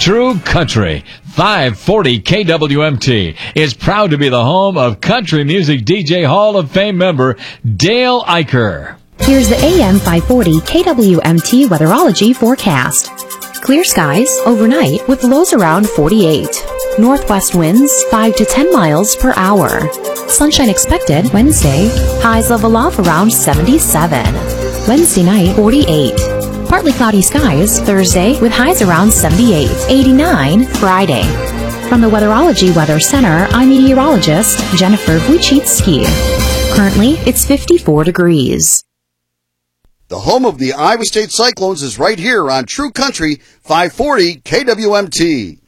True Country 540 KWMT is proud to be the home of country music DJ Hall of Fame member Dale Eicher. Here's the AM 540 KWMT weatherology forecast. Clear skies overnight with lows around 48. Northwest winds 5 to 10 miles per hour. Sunshine expected Wednesday. Highs level off around 77. Wednesday night 48. Partly cloudy skies Thursday with highs around 78. 89 Friday. From the Weatherology Weather Center, I'm meteorologist Jennifer Wojcicki. Currently, it's 54 degrees. The home of the Iowa State Cyclones is right here on True Country 540 KWMT.